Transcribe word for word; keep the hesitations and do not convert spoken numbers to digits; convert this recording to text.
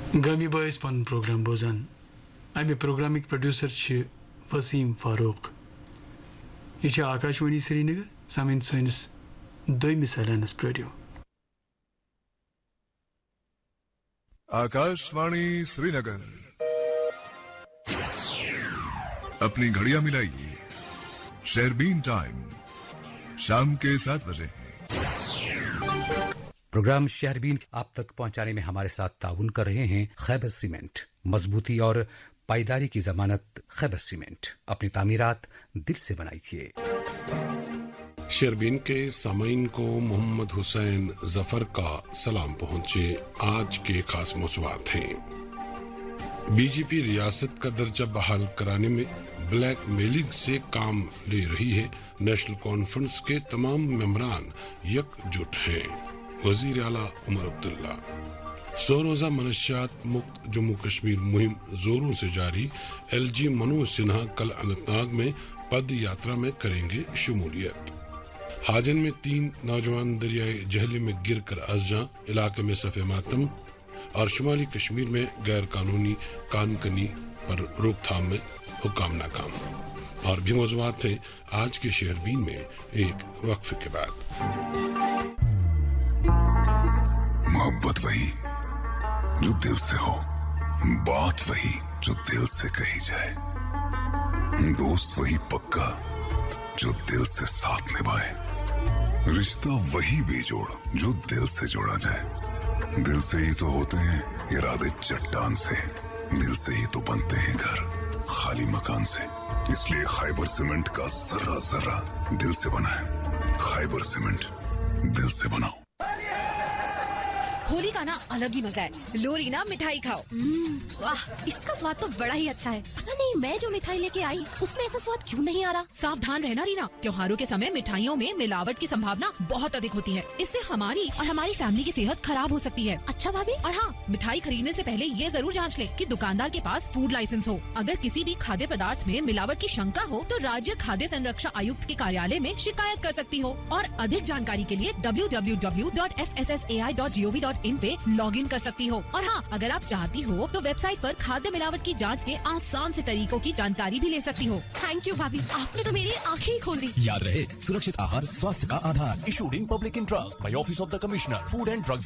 گامی باعث پن پروگرام بوزان امی پروگرامک پروڈیوسر چھ وسیم فاروق یہ آکاشوانی سری نگر سامعین سٲنِس دویمِس سیلانس پرٛٲرِو آکاشوانی سری نگر اپنی گھڑیاں ملائیے شہربین ٹائم شام کے سات بجے ہیں. پروگرام شہربین آپ تک پہنچانے میں ہمارے ساتھ تعاون کر رہے ہیں خیبر سیمنٹ. مضبوطی اور پائیداری کی ضمانت خیبر سیمنٹ. اپنی تعمیرات دل سے بنائیے. شہربین کے سامعین کو محمد حسین ظفر کا سلام پہنچے. آج کے خاص موضوعات ہیں: بی جے پی ریاست کا درجہ بحال کرانے میں بلیک میلنگ سے کام لے رہی ہے. نیشنل کانفرنس کے تمام ممبران یک جٹ ہیں. وزیر اعلیٰ عمر عبداللہ. سو روزہ منشیات مکت جموں کشمیر مہم زوروں سے جاری. ایل جی منوج سنہا کل اننت ناگ میں پد یاترا میں کریں گے شمولیت. حاجن میں تین نوجوان دریائے جہلم میں گر کر از جاں. علاقے میں صف ماتم. اور شمالی کشمیر میں غیر قانونی کان کنی پر روک تھام میں حکام ناکام. اور بھی موضوعات ہیں آج کے شہربین میں ایک وقفے کے بعد. محبت وہی جو دل سے ہو، بات وہی جو دل سے کہی جائے، دوست وہی پکا جو دل سے ساتھ نبھائے، رشتہ وہی بے جوڑ جو دل سے جوڑا جائے. دل سے ہی تو ہوتے ہیں ارادے چٹان سے، دل سے ہی تو بنتے ہیں گھر خالی مکان سے. اس لیے خیبر سیمنٹ کا ذرہ ذرہ دل سے بنا ہے. خیبر سیمنٹ، دل سے بناؤ. ہولی کا نا الگ ہی مزہ ہے. لو رینا مٹھائی کھاؤ. واہ، اس کا سواد تو بڑا ہی اچھا ہے. پتہ نہیں میں جو مٹھائی لے کے آئی اس میں ایسا سواد کیوں نہیں آ رہا. ساودھان رہنا رینا، تیوہاروں کے سمے مٹھائیوں میں ملاوٹ کی سمبھاونا بہت ادھک ہوتی ہے. اس سے ہماری اور ہماری فیملی کی صحت خراب ہو سکتی ہے. اچھا بھابھی. اور ہاں، مٹھائی خریدنے سے پہلے یہ ضرور جانچ لیں کہ دکاندار کے پاس فوڈ لائسنس ہو. اگر کسی بھی کھادیہ پدارتھ میں ملاوٹ کی شنکا ہو تو راجیہ کھادیہ سنرکشا آیوکت کے کاریالے میں شکایت کر سکتی ہو. اور ادھک جانکاری کے لیے W W W dot F S S A I dot G O we dot ان پہ لاگ ان کر سکتی ہو. اور ہاں، اگر آپ چاہتی ہو تو ویب سائٹ پر کھادیہ ملاوٹ کی جانچ کے آسان سے طریقوں کی جانکاری بھی لے سکتی ہو. تھینک یو بھابھی، آپ نے تو میری آنکھیں ہی کھول دی. یاد رہے، سرکشت آہار سواستھ کا Aadhaar. Issued in public interest by office of the commissioner food and drugs